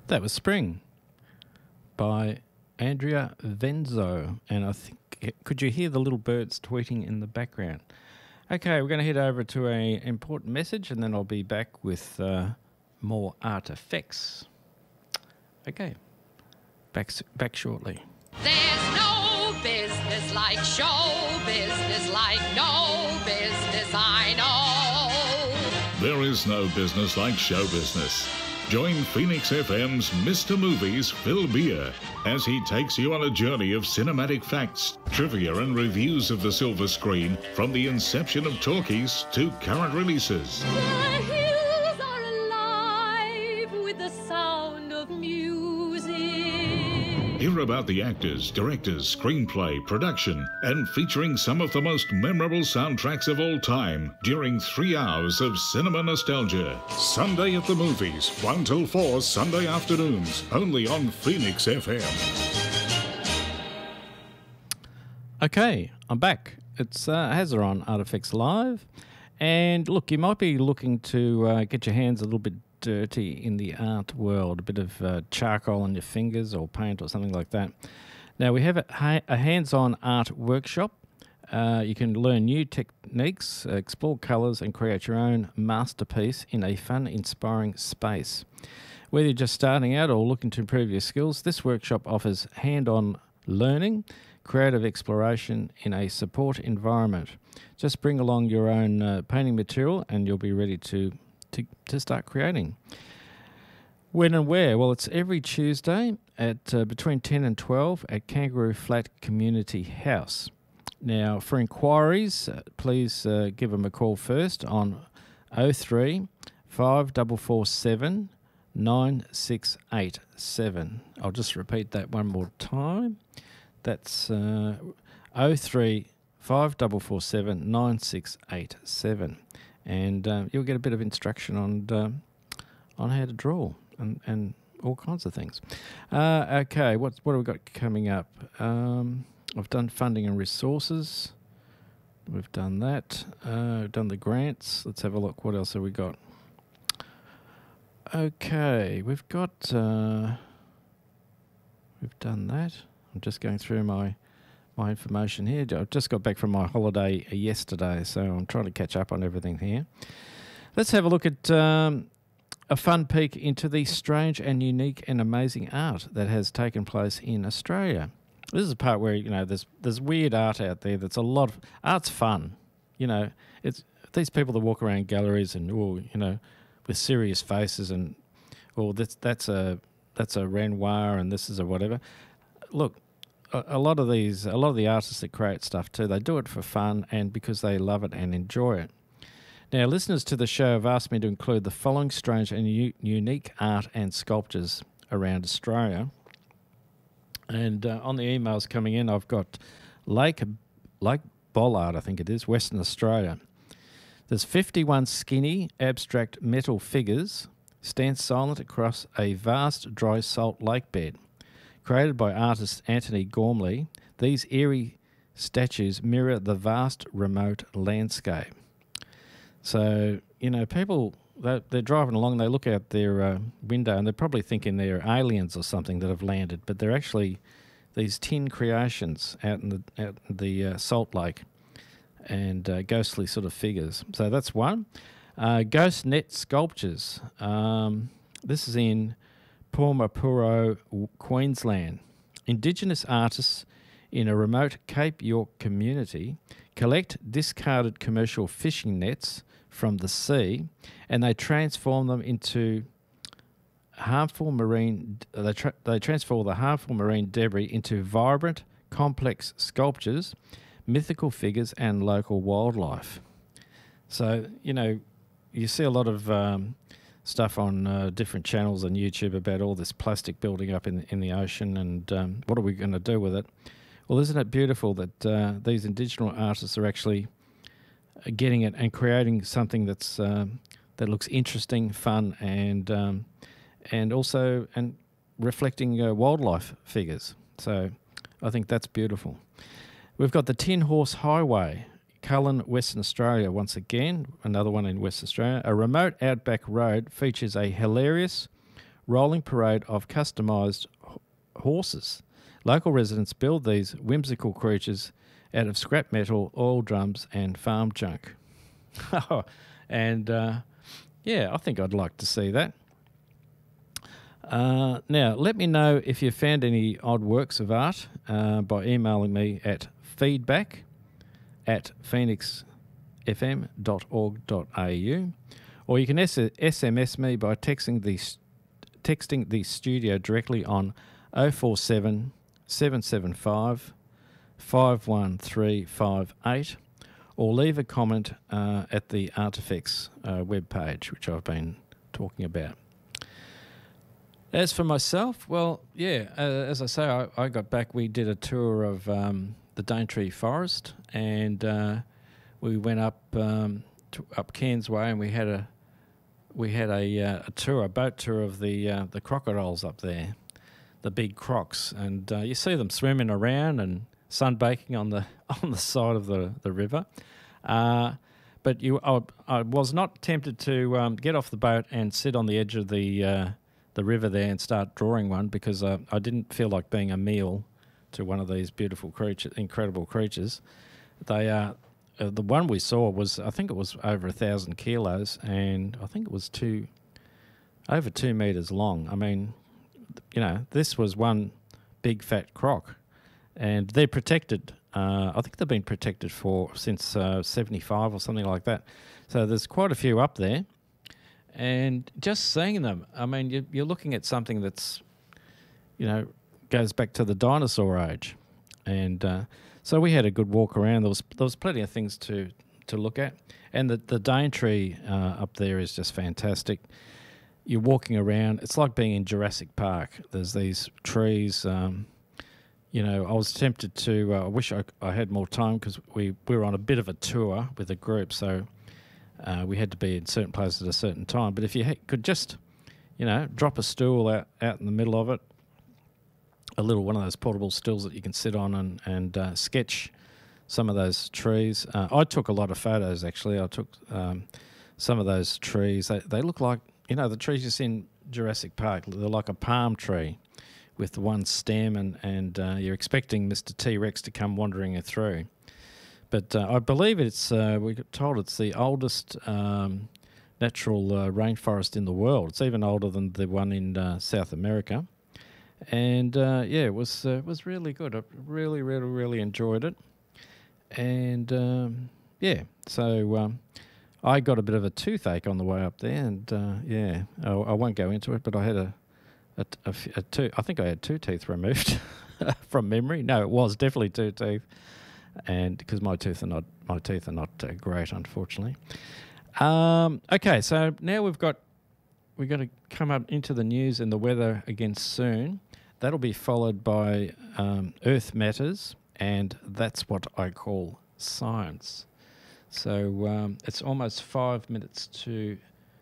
That was Spring by Andrea Venzo. And I think, could you hear the little birds tweeting in the background? Okay, we're going to head over to an important message and then I'll be back with more artifacts. Okay, back shortly. There's no business like show business, like no business I know. There is no business like show business. Join Phoenix FM's Mr. Movies, Phil Beer, as he takes you on a journey of cinematic facts, trivia and reviews of the silver screen, from the inception of talkies to current releases. The hills are alive with the sound of music. Hear about the actors, directors, screenplay, production, and featuring some of the most memorable soundtracks of all time during 3 hours of cinema nostalgia. Sunday at the Movies, 1 till 4 Sunday afternoons, only on Phoenix FM. Okay, I'm back. It's Hazza on Artifacts Live. And look, you might be looking to get your hands a little bit dirty in the art world, a bit of charcoal on your fingers or paint or something like that. Now, we have a hands-on art workshop. You can learn new techniques, explore colours and create your own masterpiece in a fun, inspiring space. Whether you're just starting out or looking to improve your skills, this workshop offers hand-on learning, creative exploration in a support environment. Just bring along your own painting material and you'll be ready to start creating. When and where? Well, it's every Tuesday at between 10 and 12 at Kangaroo Flat Community House. Now, for inquiries, please give them a call first on 03 5447 9687. I'll just repeat that one more time. That's 03 5447 9687. And you'll get a bit of instruction on how to draw and all kinds of things. Okay, what have we got coming up? I've done funding and resources. We've done that. We've done the grants. Let's have a look. What else have we got? Okay, we've got... we've done that. I'm just going through my information here. I just got back from my holiday yesterday, so I'm trying to catch up on everything here. Let's have a look at a fun peek into the strange and unique and amazing art that has taken place in Australia. This is a part where, you know, there's weird art out there. That's a lot of art's fun. You know, it's these people that walk around galleries and, you know, with serious faces and, that's a Renoir and this is a whatever. Look. A lot of the artists that create stuff too, they do it for fun and because they love it and enjoy it. Now, listeners to the show have asked me to include the following strange and unique art and sculptures around Australia. And on the emails coming in, I've got Lake Bollard, I think it is, Western Australia. There's 51 skinny, abstract metal figures stand silent across a vast dry salt lake bed. Created by artist Anthony Gormley, these eerie statues mirror the vast remote landscape. So, you know, people, they're driving along, they look out their window and they're probably thinking they're aliens or something that have landed, but they're actually these tin creations out in the salt lake and ghostly sort of figures. So that's one. Ghost net sculptures. This is in Pormapuro, Queensland. Indigenous artists in a remote Cape York community collect discarded commercial fishing nets from the sea and they transform them into harmful marine... They transform the harmful marine debris into vibrant, complex sculptures, mythical figures and local wildlife. So, you know, you see a lot of... stuff on different channels on YouTube about all this plastic building up in the ocean and what are we going to do with it? Well, isn't it beautiful that these Indigenous artists are actually getting it and creating something that's that looks interesting, fun, and also reflecting wildlife figures. So I think that's beautiful. We've got the Tin Horse Highway, Cullen, Western Australia, once again, another one in Western Australia. A remote outback road features a hilarious rolling parade of customised horses. Local residents build these whimsical creatures out of scrap metal, oil drums and farm junk. And yeah, I think I'd like to see that. Now, let me know if you found any odd works of art by emailing me at feedback@phoenixfm.org.au, or you can SMS me by texting the studio directly on 047 775 51358, or leave a comment at the Artifacts webpage, which I've been talking about. As for myself, well, yeah, as I say, I got back. We did a tour of the Daintree Forest, and we went up Cairns Way, and we had a tour, a boat tour of the crocodiles up there, the big crocs, and you see them swimming around and sunbaking on the side of the river. But I was not tempted to get off the boat and sit on the edge of the river there and start drawing one, because I didn't feel like being a meal to one of these beautiful creatures, incredible creatures. They are the one we saw was, I think it was over 1,000 kilos, and I think it was over 2 meters long. I mean, you know, this was one big fat croc, and they're protected. I think they've been protected since 75 or something like that. So there's quite a few up there. And just seeing them, I mean, you're looking at something that's, you know, goes back to the dinosaur age. And so we had a good walk around. There was plenty of things to look at. And the Daintree up there is just fantastic. You're walking around. It's like being in Jurassic Park. There's these trees. You know, I was tempted to, I wish I had more time, because we were on a bit of a tour with a group, so we had to be in certain places at a certain time. But if you could just, you know, drop a stool out in the middle of it, one of those portable stools that you can sit on, and sketch some of those trees. I took a lot of photos, actually. I took some of those trees. They look like, you know, the trees you see in Jurassic Park. They're like a palm tree with one stem, and you're expecting Mr. T-Rex to come wandering through. But I believe we got told it's the oldest natural rainforest in the world. It's even older than the one in South America. And yeah, it was really good. I really, really, really enjoyed it. And yeah, so I got a bit of a toothache on the way up there, and yeah, I won't go into it, but I had I think I had 2 teeth removed from memory. No, it was definitely 2 teeth. And because my teeth are not great, unfortunately. Okay, so now we're going to come up into the news and the weather again soon. That'll be followed by Earth Matters, and that's what I call science. So it's almost 5 minutes to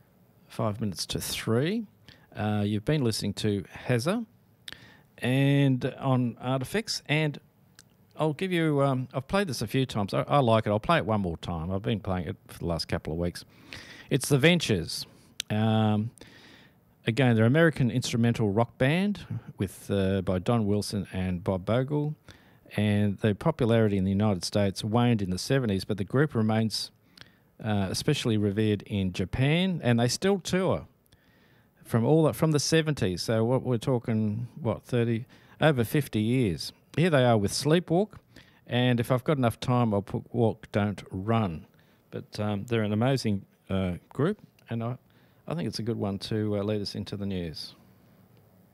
3. You've been listening to Hazza and on Artifacts, and I'll give you, I've played this a few times. I like it. I'll play it one more time. I've been playing it for the last couple of weeks. It's The Ventures. Again, they're an American instrumental rock band by Don Wilson and Bob Bogle. And their popularity in the United States waned in the 70s, but the group remains especially revered in Japan, and they still tour from the 70s. So what we're talking, over 50 years. Here they are with Sleepwalk, and if I've got enough time, I'll put Walk, Don't Run. But they're an amazing group, and I think it's a good one to lead us into the news.